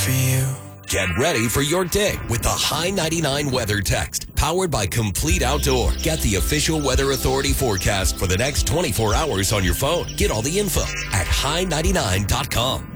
for you. Get ready for your day with the High 99 Weather Text, powered by Complete Outdoor. Get the official Weather Authority forecast for the next 24 hours on your phone. Get all the info at high99.com.